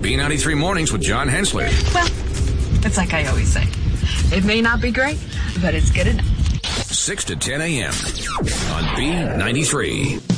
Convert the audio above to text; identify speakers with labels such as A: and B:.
A: B93 Mornings with John Hensler.
B: Well, it's like I always say. It may not be great, but it's good enough.
A: 6 to 10 a.m. on B93.